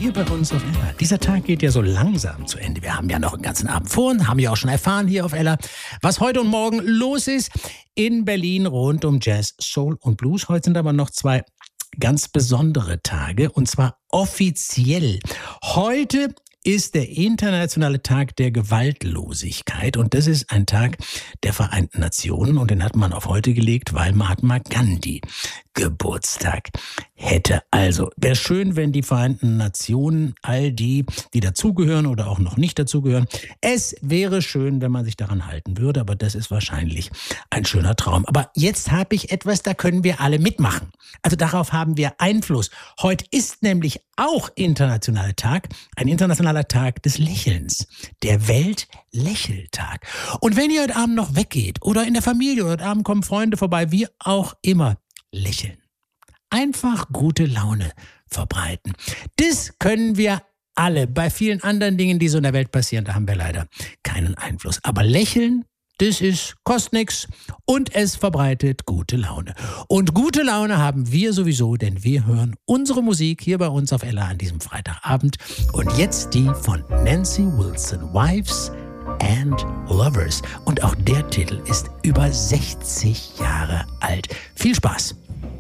hier bei uns auf Ella. Dieser Tag geht ja so langsam zu Ende. Wir haben ja noch einen ganzen Abend vor uns, haben ja auch schon erfahren hier auf Ella, was heute und morgen los ist in Berlin rund um Jazz, Soul und Blues. Heute sind aber noch zwei ganz besondere Tage, und zwar offiziell. Heute ist der Internationale Tag der Gewaltlosigkeit, und das ist ein Tag der Vereinten Nationen, und den hat man auf heute gelegt, weil Mahatma Gandhi Geburtstag hätte. Also wäre schön, wenn die Vereinten Nationen, all die dazugehören oder auch noch nicht dazugehören, es wäre schön, wenn man sich daran halten würde, aber das ist wahrscheinlich ein schöner Traum. Aber jetzt habe ich etwas, da können wir alle mitmachen. Also darauf haben wir Einfluss. Heute ist nämlich auch internationaler Tag, ein internationaler Tag des Lächelns, der Weltlächeltag. Und wenn ihr heute Abend noch weggeht oder in der Familie oder heute Abend kommen Freunde vorbei, wie auch immer, lächeln. Einfach gute Laune verbreiten. Das können wir alle. Bei vielen anderen Dingen, die so in der Welt passieren, da haben wir leider keinen Einfluss. Aber lächeln, das kostet nichts und es verbreitet gute Laune. Und gute Laune haben wir sowieso, denn wir hören unsere Musik hier bei uns auf Ella an diesem Freitagabend. Und jetzt die von Nancy Wilson, Wives and Lovers. Und auch der Titel ist über 60 Jahre alt. Viel Spaß!